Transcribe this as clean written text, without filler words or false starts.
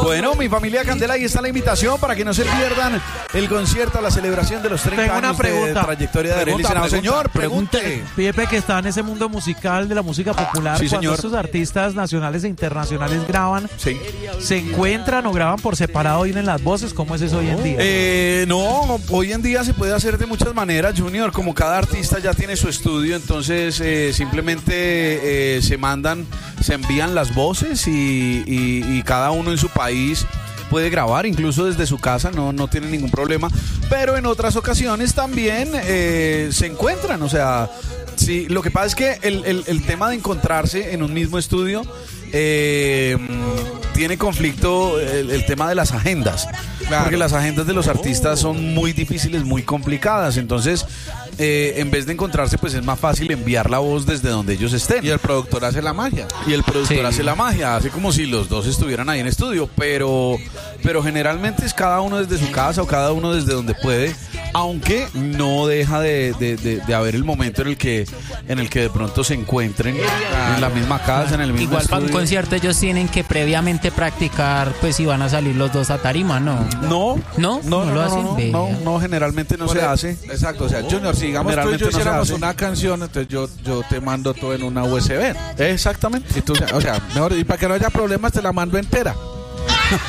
Bueno, mi familia Candela, ahí está la invitación para que no se pierdan el concierto, la celebración de los 30 Tengo una años pregunta. de trayectoria de Arely Senado. Señor, pregunte. Pepe, que está en ese mundo musical de la música popular, Sí, cuando señor. estos artistas nacionales e internacionales graban, Sí. ¿se encuentran o graban por separado y en las voces? ¿Cómo es eso hoy en día? No, hoy en día se puede hacer de muchas maneras, Junior. Como cada artista ya tiene su estudio, entonces simplemente se envían las voces y cada uno en su país puede grabar, incluso desde su casa, no tiene ningún problema. Pero en otras ocasiones también se encuentran, o sea, sí, lo que pasa es que el tema de encontrarse en un mismo estudio tiene conflicto el tema de las agendas. Claro. Porque las agendas de los artistas son muy difíciles, muy complicadas. Entonces, en vez de encontrarse, pues es más fácil enviar la voz desde donde ellos estén. Y el productor hace la magia. Y el productor hace la magia, hace como si los dos estuvieran ahí en estudio. Pero generalmente es cada uno desde su casa o cada uno desde donde puede. Aunque no deja de haber el momento en el que de pronto se encuentren en la misma casa, en el mismo Igual estudio. para un concierto ellos tienen que previamente practicar, pues si van a salir los dos a tarima, ¿no? No lo hacen. No, generalmente no se hace. Exacto, o sea, Junior, si digamos tú y yo hiciéramos una canción, entonces yo te mando todo en una USB. Exactamente. Y tú, o sea, mejor, y para que no haya problemas te la mando entera.